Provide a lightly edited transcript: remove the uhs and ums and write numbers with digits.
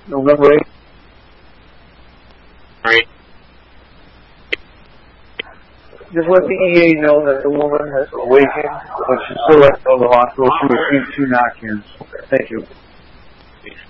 November 8th. Right. Just let the EA know that the woman has awakened, but she's still at the hospital. She received 2 knock-ins. Thank you.